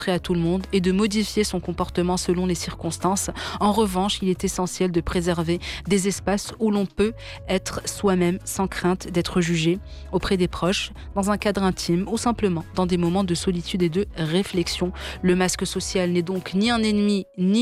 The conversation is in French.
à tout le monde et de modifier son comportement selon les circonstances. En revanche, il est essentiel de préserver des espaces où l'on peut être soi-même sans crainte d'être jugé auprès des proches, dans un cadre intime ou simplement dans des moments de solitude et de réflexion. Le masque social n'est donc ni un ennemi ni